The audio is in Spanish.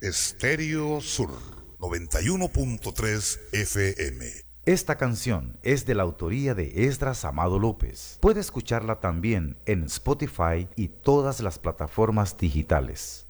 Estéreo Sur 91.3 FM. Esta canción es de la autoría de Esdras Amado López. Puede escucharla también en Spotify y todas las plataformas digitales.